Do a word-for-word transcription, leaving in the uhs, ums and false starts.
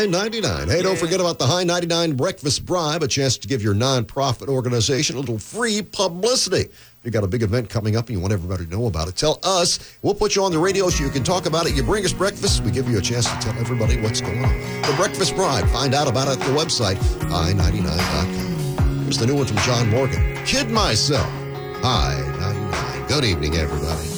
I ninety-nine. Hey, yeah. Don't forget about the High ninety-nine Breakfast Bribe, a chance to give your nonprofit organization a little free publicity. You got a big event coming up and you want everybody to know about it. Tell us. We'll put you on the radio so you can talk about it. You bring us breakfast. We give you a chance to tell everybody what's going on. The Breakfast Bribe. Find out about it at the website, I ninety-nine dot com. Here's the new one from John Morgan. Kid Myself. I ninety-nine. Good evening, everybody.